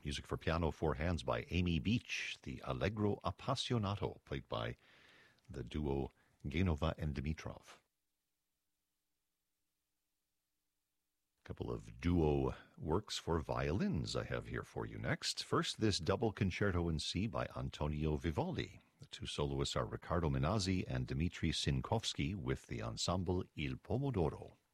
Music for piano, four hands by Amy Beach, the Allegro Appassionato, played by the duo Genova and Dimitrov. A couple of duo works for violins I have here for you next. First, this double concerto in C by Antonio Vivaldi. The two soloists are Riccardo Minazzi and Dmitri Sinkovsky with the ensemble Il Pomodoro.